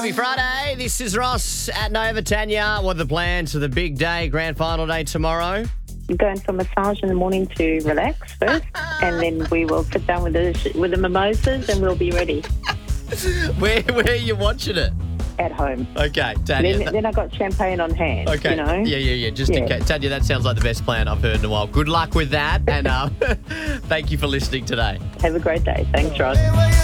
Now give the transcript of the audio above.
Happy Friday. This is Ross at Nova. Tanya, what are the plans for the big day, grand final day tomorrow? I'm going for a massage in the morning to relax first, and then we will sit down with the mimosas and we'll be ready Where are you watching it? at home. Okay, Tanya. Then I got champagne on hand. Okay. You know? Yeah. Just in case. Tanya, that sounds like the best plan I've heard in a while. Good luck with that, and thank you for listening today. Have a great day. Thanks, Ross.